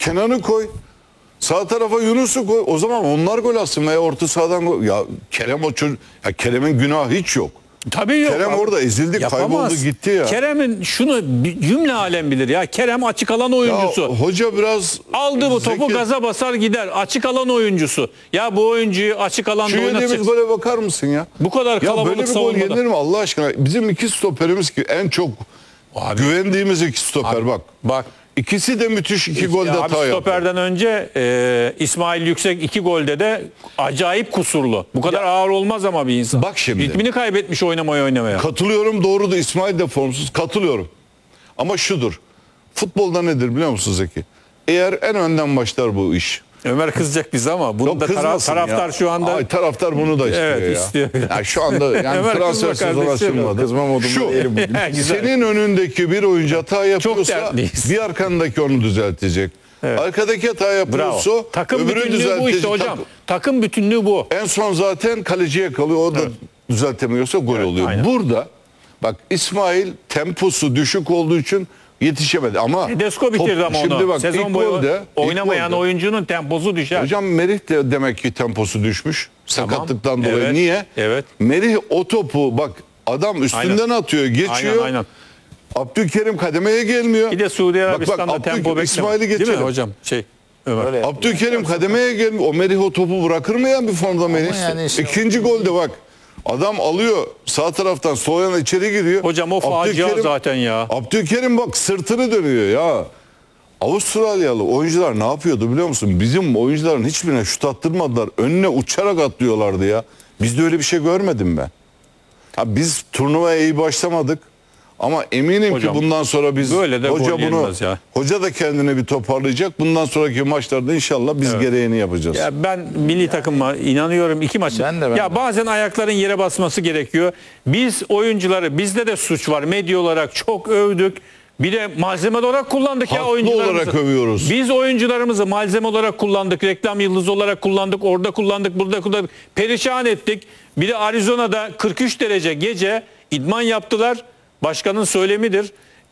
Kenan'ı koy. Sağ tarafa Yunus'u koy. O zaman onlar gol atsın veya orta sahadan gol. Ya Kerem o çocuk, ya Kerem'in günahı hiç yok. Tabii yok. Kerem orada ezildi, kayboldu, gitti ya. Kerem'in şunu cümle alem bilir ya. Kerem açık alan oyuncusu. Ya hoca biraz aldı bu topu zeki. gaza basar gider. Açık alan oyuncusu. Ya bu oyuncuyu açık alanda Şu oynatacak. yediğimiz gole bakar mısın ya? Bu kadar Ya kalabalık böyle bir gol savunmada. yenir mi Allah aşkına? Bizim iki stoperimiz ki en çok güvendiğimiz iki stoper bak. Bak. İkisi de müthiş iki golde Abi hata yaptı. stoperden önce İsmail Yüksek 2 golde de acayip kusurlu. Bu kadar ağır olmaz ama bir insan. Bak şimdi. Ritmini kaybetmiş oynamaya. Katılıyorum, doğru da İsmail de formsuz, katılıyorum. Ama şudur. Futbolda nedir biliyor musun Zeki? Eğer en önden başlar bu iş. Ömer kızacak bize ama bunu da taraftar şu anda... Ay, taraftar bunu da istiyor Evet, ya. istiyor. Ya şu anda yani Ömer transfer kızma sezonu kardeşim. açılmadı. Kızma modunda Şu, değilim bugün. Güzel. senin önündeki bir oyuncu hata yapıyorsa dertliyiz. bir arkandaki onu düzeltecek. Evet. Arkadaki hata yapıyorsa Bravo. Takım öbürü bütünlüğü bu düzeltecek. işte hocam. Takım bütünlüğü bu. En son zaten kaleciye kalıyor. O da düzeltemiyorsa gol oluyor. aynen. Burada bak İsmail temposu düşük olduğu için yetişemedi ama Tedesco bitirdi ama şimdi onu. bak, Sezon ilk boyu golde- oynamayan ilk golde- oyuncunun temposu düşer. Hocam Merih de demek ki temposu düşmüş. Sakatlıktan dolayı. Evet, Niye? evet. Merih o topu bak adam üstünden atıyor, geçiyor. Aynen. Abdülkerim kademeye gelmiyor. Bir de Suudi Arabistan'da tempo bekleme. İsmail'i Değil mi geçelim. hocam? Ömer. Öyle. Abdülkerim kademeye gelmiyor. O Merih o topu bırakır mı ya bir formda Merih? yani işte- İkinci golde bak. Adam alıyor sağ taraftan sol yana içeri giriyor. Hocam o facia Abdülkerim- zaten ya. Abdülkerim bak sırtını dönüyor ya. Avustralyalı oyuncular ne yapıyordu biliyor musun? Bizim oyuncuların hiçbirine şut attırmadılar. Önüne uçarak atlıyorlardı ya. Bizde öyle bir şey görmedim ben. Ha, biz turnuvaya iyi başlamadık. Ama eminim Hocam, ki bundan sonra biz böyle de hoca gol bunu yenmez ya. hoca da kendini bir toparlayacak. Bundan sonraki maçlarda inşallah biz gereğini yapacağız. Ya ben milli takıma inanıyorum 2 maç. Ben de. Ya bazen ayakların yere basması gerekiyor. Biz oyuncuları, bizde de suç var. Medya olarak çok övdük. Bir de malzeme olarak kullandık ya Haklı oyuncularımızı. olarak övüyoruz. Biz oyuncularımızı malzeme olarak kullandık. Reklam yıldızı olarak kullandık. Orada kullandık, burada kullandık. Perişan ettik. Bir de Arizona'da 43 derece gece idman yaptılar. Başkanın söylemidir.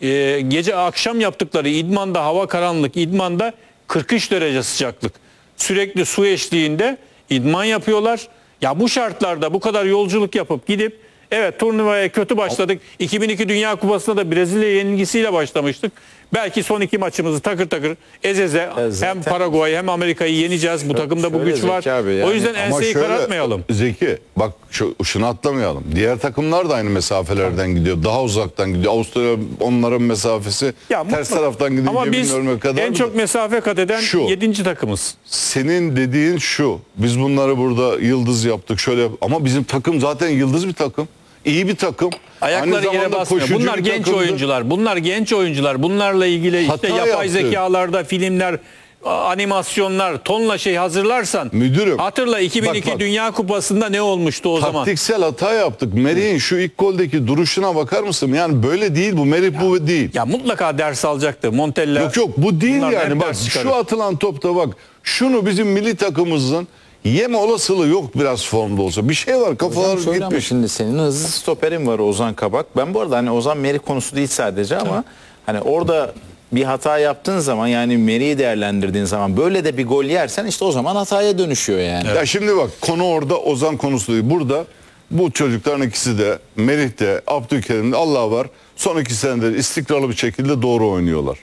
Gece akşam yaptıkları idmanda, hava karanlık idmanda 43 derece sıcaklık. Sürekli su eşliğinde idman yapıyorlar. Ya bu şartlarda bu kadar yolculuk yapıp gidip evet turnuvaya kötü başladık. 2002 Dünya Kupası'nda da Brezilya yenilgisiyle başlamıştık. Belki son 2 maçımızı takır takır ezeze hem Paraguay hem Amerika'yı yeneceğiz. Bu takımda bu şöyle güç var. Zeki abi yani. O yüzden Ama enseyi şöyle, karartmayalım. Zeki bak şunu atlamayalım. Diğer takımlar da aynı mesafelerden gidiyor. Daha uzaktan gidiyor. Avusturya onların mesafesi ters mutlaka. taraftan gidince Ama biz bilmiyorum ne kadar. en çok mesafe kat eden Şu. 7. takımız. Senin dediğin şu. Biz bunları burada yıldız yaptık. Şöyle ama bizim takım zaten yıldız bir takım. İyi bir takım. Ayakları Aynı yere zamanda basmıyor. koşucu Bunlar bir genç takımdı. oyuncular. Bunlar genç oyuncular. Bunlarla ilgili Hata işte yapay yaptı. zekalarda filmler, animasyonlar, tonla şey hazırlarsan. Müdürüm, Hatırla 2002 bak. Dünya Kupası'nda ne olmuştu o zaman? Taktiksel hata yaptık. Merih'in şu ilk goldeki duruşuna bakar mısın? Yani böyle değil bu. Merih bu değil. Ya mutlaka ders alacaktı. Montella. Yok bu değil Bunlardan yani. hep Bak ders çıkarır. şu atılan topta bak. Şunu bizim milli takımımızın yeme olasılığı yok biraz formda olsa. Bir şey var kafalar Hocam şöyle ama gitmiş. şimdi senin hızlı stoperin var Ozan Kabak. Ben bu arada hani Ozan Merih konusu değil sadece ama hani orada bir hata yaptığın zaman yani Merih'i değerlendirdiğin zaman böyle de bir gol yersen işte o zaman hataya dönüşüyor yani. Ya şimdi bak konu orada Ozan konusu değil. Burada bu çocukların ikisi de Merih de Abdülkerim de Allah var. Son 2 senedir istikrarlı bir şekilde doğru oynuyorlar.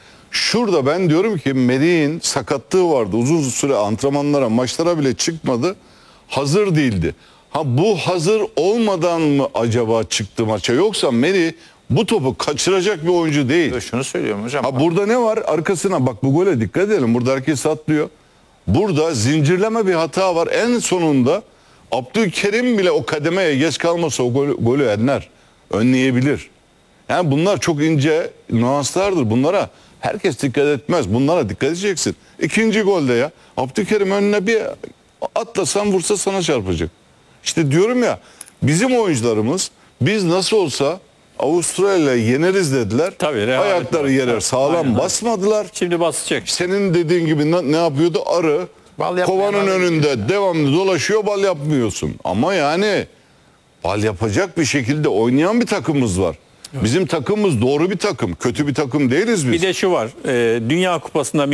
Şurada ben diyorum ki Merih'in sakatlığı vardı. Uzun süre antrenmanlara, maçlara bile çıkmadı. Hazır değildi. Ha bu hazır olmadan mı acaba çıktı maça? Yoksa Merih bu topu kaçıracak bir oyuncu değil. Şunu söylüyorum hocam. Ha burada ne var? Arkasına bak bu gole dikkat edelim. Burada herkes atlıyor. Burada zincirleme bir hata var. En sonunda Abdülkerim bile o kademeye geç kalmasa o golü önleyebilir. Yani bunlar çok ince nüanslardır. Bunlara herkes dikkat etmez. Bunlara dikkat edeceksin. İkinci golde ya Abdülkerim önüne bir atlasan vursa sana çarpacak. İşte diyorum ya bizim oyuncularımız biz nasıl olsa Avustralya'yı yeneriz dediler. Tabii, rehavet ayakları var. yere sağlam Aynen. basmadılar. Şimdi basacak. Senin dediğin gibi ne yapıyordu? Arı Bal yapmayan kovanın arı. önünde devamlı dolaşıyor, bal yapmıyorsun. Ama yani bal yapacak bir şekilde oynayan bir takımımız var. Bizim takımımız doğru bir takım. Kötü bir takım değiliz biz. Bir de şu var. Dünya Kupası'nda